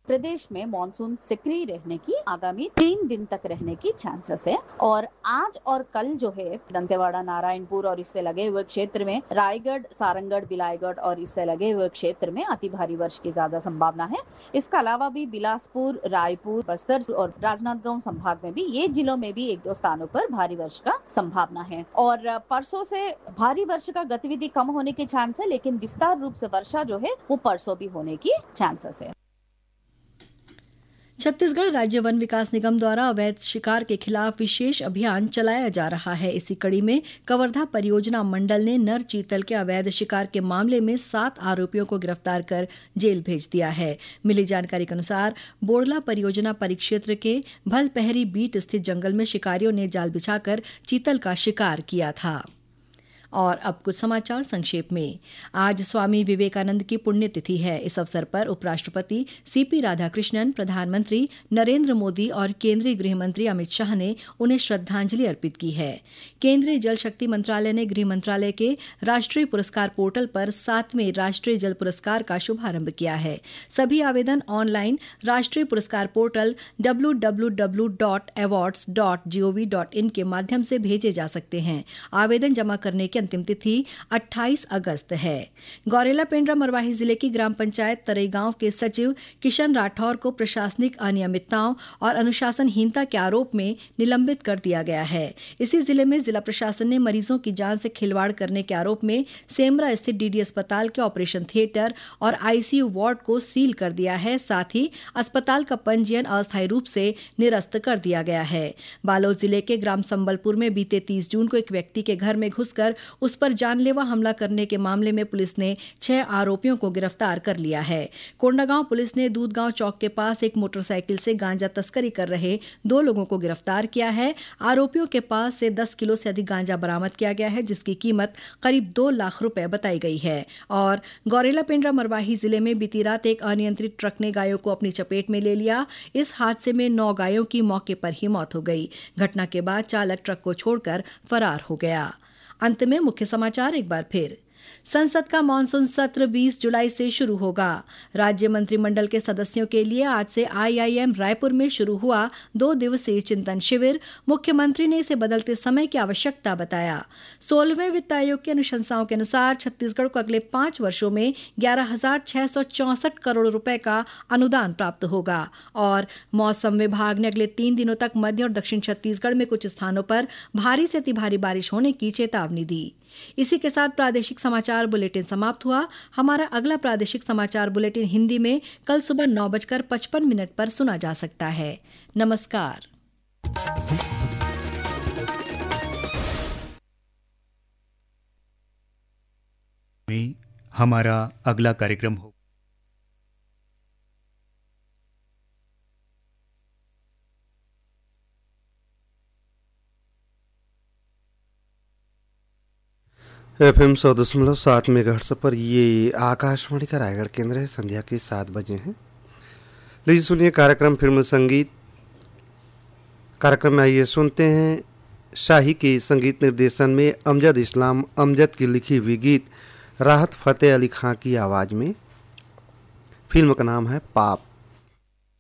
प्रदेश में मानसून सक्रिय रहने की आगामी 3 दिन तक रहने की चांसेस है और आज और कल जो है दंतेवाड़ा, नारायणपुर और इससे लगे हुए क्षेत्र में, रायगढ़, सारंगढ़, बिलाईगढ़ और इससे लगे हुए क्षेत्र में अति भारी वर्षा की ज्यादा संभावना है। इसके अलावा भी बिलासपुर, रायपुर, बस्तर और राजनांदगांव संभाग में भी, ये जिलों में भी 1-2 स्थानों पर भारी वर्षा का संभावना है। और परसों से भारी वर्षा का गतिविधि कम होने के चांस है, लेकिन विस्तार रूप से वर्षा जो है वो परसों भी होने की चांसेस है। छत्तीसगढ़ राज्य वन विकास निगम द्वारा अवैध शिकार के खिलाफ विशेष अभियान चलाया जा रहा है। इसी कड़ी में कवर्धा परियोजना मंडल ने नर चीतल के अवैध शिकार के मामले में 7 आरोपियों को गिरफ्तार कर जेल भेज दिया है। मिली जानकारी के अनुसार बोड़ला परियोजना परिक्षेत्र के भलपहरी बीट स्थित जंगल में शिकारियों ने जाल बिछाकर चीतल का शिकार किया था। और अब कुछ समाचार संक्षेप में। आज स्वामी विवेकानंद की पुण्यतिथि है। इस अवसर पर उपराष्ट्रपति सीपी राधाकृष्णन, प्रधानमंत्री नरेंद्र मोदी और केंद्रीय गृह मंत्री अमित शाह ने उन्हें श्रद्धांजलि अर्पित की है। केंद्रीय जल शक्ति मंत्रालय ने गृह मंत्रालय के राष्ट्रीय पुरस्कार पोर्टल पर 7वें राष्ट्रीय जल पुरस्कार का शुभारंभ किया है। सभी आवेदन ऑनलाइन राष्ट्रीय पुरस्कार पोर्टल www.awards.gov.in के माध्यम से भेजे जा सकते हैं। आवेदन जमा करने की अंतिम तिथि 28 अगस्त है। गौरेला पेंड्रा मरवाही जिले की ग्राम पंचायत तरई गांव के सचिव किशन राठौर को प्रशासनिक अनियमितताओं और अनुशासनहीनता के आरोप में निलंबित कर दिया गया है। इसी जिले में जिला प्रशासन ने मरीजों की जान से खिलवाड़ करने के आरोप में सेमरा स्थित डीडी अस्पताल के ऑपरेशन थिएटर और आईसीयू वार्ड को सील कर दिया है। साथ ही अस्पताल का पंजीयन अस्थायी रूप से निरस्त कर दिया गया है। बालोद जिले के ग्राम संबलपुर में बीते 30 जून को एक व्यक्ति के घर में घुसकर उस पर जानलेवा हमला करने के मामले में पुलिस ने 6 आरोपियों को गिरफ्तार कर लिया है। कोंडागांव पुलिस ने दूधगांव चौक के पास एक मोटरसाइकिल से गांजा तस्करी कर रहे 2 लोगों को गिरफ्तार किया है। आरोपियों के पास से 10 किलो से अधिक गांजा बरामद किया गया है, जिसकी कीमत करीब 2 लाख रुपए बताई गई है। और गौरेला पेंड्रा मरवाही जिले में बीती रात एक अनियंत्रित ट्रक ने गायों को अपनी चपेट में ले लिया। इस हादसे में 9 गायों की मौके पर ही मौत हो गई। घटना के बाद चालक ट्रक को छोड़कर फरार हो गया। अंत में मुख्य समाचार एक बार फिर। संसद का मानसून सत्र 20 जुलाई से शुरू होगा। राज्य मंत्रिमंडल के सदस्यों के लिए आज से आईआईएम रायपुर में शुरू हुआ 2 दिवसीय चिंतन शिविर। मुख्यमंत्री ने इसे बदलते समय की आवश्यकता बताया। 16वें वित्त आयोग की अनुशंसाओं के अनुसार छत्तीसगढ़ को अगले 5 वर्षों में 11,664 करोड़ रुपए का अनुदान प्राप्त होगा। और मौसम विभाग ने अगले 3 दिनों तक मध्य और दक्षिण छत्तीसगढ़ में कुछ स्थानों पर भारी से अति भारी बारिश होने की चेतावनी दी। इसी के साथ प्रादेशिक समाचार बुलेटिन समाप्त हुआ। हमारा अगला प्रादेशिक समाचार बुलेटिन हिंदी में कल सुबह 9:55 पर सुना जा सकता है। नमस्कार। हमारा अगला कार्यक्रम हो FM 100.7 मेगाहर्ट्ज़ पर ये आकाशवाणी का रायगढ़ केंद्र है। संध्या के 7 बजे हैं। लीजिए सुनिए कार्यक्रम फिल्म संगीत। कार्यक्रम में आइए सुनते हैं शाही के संगीत निर्देशन में अमजद इस्लाम अमजद की लिखी हुई गीत राहत फ़तेह अली खां की आवाज़ में। फिल्म का नाम है पाप।